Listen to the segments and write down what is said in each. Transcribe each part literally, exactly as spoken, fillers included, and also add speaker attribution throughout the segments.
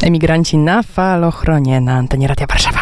Speaker 1: Emigranci na Falochronie na antenie Radia Warszawa.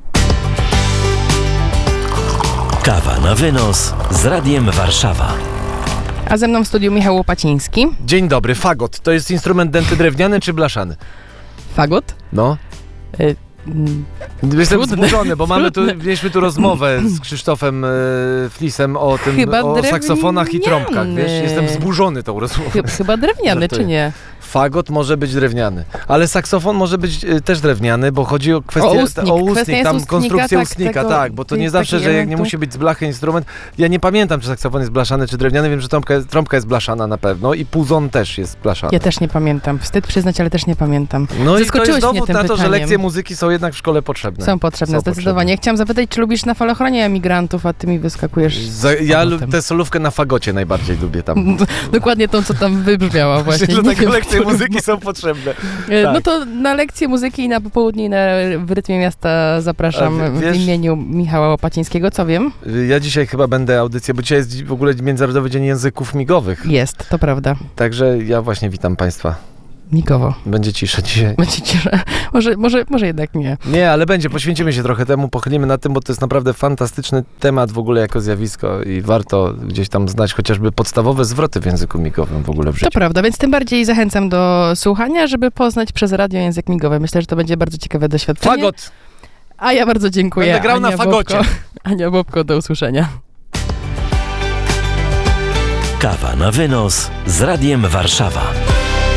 Speaker 2: Kawa na wynos z Radiem Warszawa.
Speaker 1: A ze mną w studiu Michał Łopaciński.
Speaker 3: Dzień dobry. Fagot. To jest instrument denty drewniany czy blaszany?
Speaker 1: Fagot?
Speaker 3: No.
Speaker 1: Y-
Speaker 3: Jestem
Speaker 1: Trudne.
Speaker 3: wzburzony, bo mamy tu, mieliśmy tu rozmowę z Krzysztofem e, Flisem o tym,
Speaker 1: Chyba
Speaker 3: o saksofonach i
Speaker 1: drewniany.
Speaker 3: trąbkach, wiesz? Jestem wzburzony tą rozmową.
Speaker 1: Chy- Chyba drewniany,
Speaker 3: Żartuję.
Speaker 1: czy nie?
Speaker 3: Fagot może być drewniany, ale saksofon może być e, też drewniany, bo chodzi o kwestię,
Speaker 1: O ustnik.
Speaker 3: o ustnik
Speaker 1: Kwestia jest
Speaker 3: tam
Speaker 1: ustnika,
Speaker 3: konstrukcja
Speaker 1: tak,
Speaker 3: ustnika,
Speaker 1: tego-
Speaker 3: tak, bo to nie
Speaker 1: jest
Speaker 3: zawsze,
Speaker 1: taki
Speaker 3: że jak nie
Speaker 1: element.
Speaker 3: musi być z blachy instrument. Ja nie pamiętam, czy saksofon jest blaszany, czy drewniany, wiem, że trąbka, jest- trąbka jest blaszana na pewno i puzon też jest blaszany.
Speaker 1: Ja też nie pamiętam. Wstyd przyznać, ale też nie pamiętam.
Speaker 3: No i to
Speaker 1: Zaskoczyłeś
Speaker 3: jest
Speaker 1: mnie
Speaker 3: dowód
Speaker 1: tym
Speaker 3: na to, że
Speaker 1: pytaniem.
Speaker 3: lekcje muzyki są jednak w szkole potrzebne.
Speaker 1: Są potrzebne,
Speaker 3: Są
Speaker 1: zdecydowanie. Chciałam zapytać, czy lubisz na Falochronie emigrantów, a ty mi wyskakujesz z
Speaker 3: Za, ja
Speaker 1: powrotem.
Speaker 3: lub tę solówkę na fagocie najbardziej lubię tam.
Speaker 1: Dokładnie tą, co tam wybrzmiała właśnie.
Speaker 3: Myślę, że
Speaker 1: Nie
Speaker 3: takie
Speaker 1: wiem, w
Speaker 3: lekcje
Speaker 1: którym-
Speaker 3: muzyki są potrzebne.
Speaker 1: E,
Speaker 3: tak.
Speaker 1: No to na lekcję muzyki i na popołudnie i na w Rytmie Miasta zapraszam
Speaker 3: A wiesz-
Speaker 1: w imieniu Michała Łopacińskiego. Co wiem?
Speaker 3: Ja dzisiaj chyba będę audycję, bo dzisiaj jest w ogóle Międzynarodowy Dzień Języków Migowych.
Speaker 1: Jest, to prawda.
Speaker 3: Także ja właśnie witam Państwa.
Speaker 1: Migowo.
Speaker 3: Będzie cisza dzisiaj.
Speaker 1: Będzie cisza. Może, może, może jednak nie.
Speaker 3: Nie, ale będzie, poświęcimy się trochę temu, pochylimy nad tym, bo to jest naprawdę fantastyczny temat w ogóle jako zjawisko i warto gdzieś tam znać chociażby podstawowe zwroty w języku migowym w ogóle w
Speaker 1: To
Speaker 3: życiu.
Speaker 1: prawda, więc tym bardziej zachęcam do słuchania, żeby poznać przez radio język migowy. Myślę, że to będzie bardzo ciekawe doświadczenie.
Speaker 3: Fagot!
Speaker 1: A ja bardzo dziękuję.
Speaker 3: Będę grał na
Speaker 1: Ania
Speaker 3: fagocie.
Speaker 1: Bobko. Ania Bobko, do usłyszenia.
Speaker 2: Kawa na wynos z Radiem Warszawa.